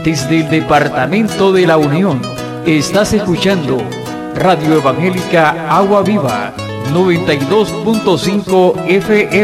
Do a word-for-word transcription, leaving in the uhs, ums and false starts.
desde el Departamento de la Unión. Estás escuchando Radio Evangélica Agua Viva noventa y dos punto cinco F M.